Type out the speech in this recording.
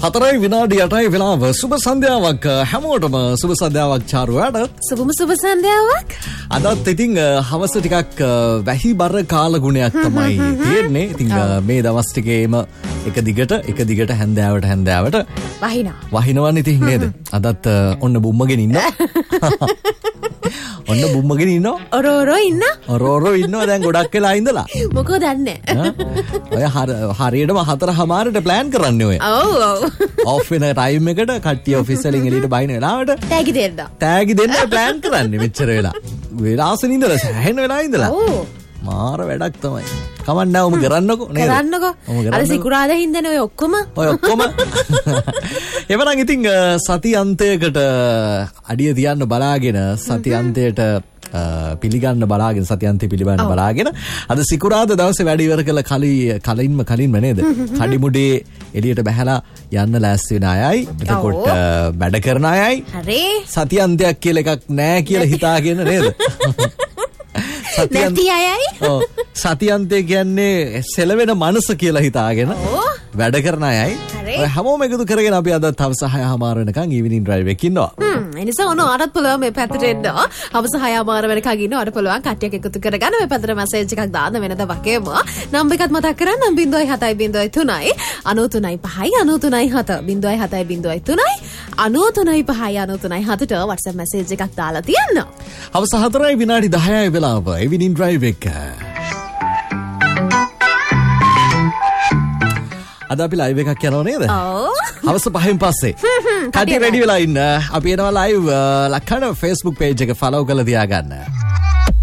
4 විනාඩි 8යි වෙලාව. සුබ සන්ධ්‍යාවක් හැමෝටම. සුබ සන්ධ්‍යාවක් චාරුවාට. සුබ සන්ධ්‍යාවක්. අදත් ඉතින් හවස ටිකක් වැහි බර කාල ගුණයක් තමයි තියෙන්නේ. ඉතින් මේ දවස් ටිකේම එක දිගට හැන්දෑවට වහිනවන්නේ ඉතින් නේද? අදත් ඔන්න බුම්මගෙන ඉන්නවා. ඔන්න බුම්මගෙන ඉන්නවා. ඔරෝරෝ ඉන්නවා දැන් ගොඩක් වෙලා ඉඳලා. මොකෝ දන්නේ. ඔය හරියටම 4:00ට ප්ලෑන් කරන්නේ ඔය. ඔව්. ඔෆ් වෙන ටයිම් එකට කට්ටිය ඔෆිස් වලින් එළියට බයින වෙලාවට තෑගි දෙන්න ප්ලෑන් කරන්නේ මෙච්චර වෙලා. වෙලාසෙන් ඉඳලා සෑහෙන වෙලා ඉඳලා. ඔව්. මාර වැඩක් තමයි. කමන්න ඔම කරන්නකෝ නේද? කරන්නකෝ. අර සිකුරාදා හින්දානේ ඔය ඔක්කොම. එවනම් ඉතින් සති අන්තයකට අඩිය තියන්න බලාගෙන සති අන්තයට පිළිගන්න බලාගෙන සතියන්තය පිළිබඳ බලාගෙන අද සිකුරාදා දවසේ වැඩ ඉවර කළ කලින්ම නේද? කඩිමුඩේ එළියට බහැලා යන්න ලෑස්ති වෙන අයයි එතකොට වැඩ කරන අයයි හරි සතියන්තයක් කියලා එකක් නැහැ කියලා හිතාගෙන නේද? සතියන්තය කියන්නේ සෙලවෙන මනස කියලා හිතාගෙන වැඩ කරන අයයි හැමෝම එකතු කරගෙන අපි අද හවස 6:00 වෙනකන් ඊවිනිං ඩ්‍රයිව් එකේ ඉන්නවා. එනිසා ඔන්න අරත් පුළුවන් මේ පැත්තට එන්න. හවස 6:00 වෙනකන් ඉන්නවා. අර පුළුවන් කට්ටියක් එකතු කරගන්න මේ පැත්තට මැසේජ් එකක් දාන්න වෙනද වගේම. නම්බර් එකත් මතක් කරන්න 0.703 93.5 0.703 93.5 WhatsApp මැසේජ් එකක් දාලා තියන්න. හවස 4 විනාඩි 10යි වෙලාව. ඊවිනිං ඩ්‍රයිව් එක. අද අපි ලයිව් එකක් යනවා නේද? ඔව්. හවස 5න් පස්සේ. කටි රෙඩි වෙලා ඉන්න. අපි එනවා ලයිව් ලක්කන Facebook page එක follow කරලා තියාගන්න.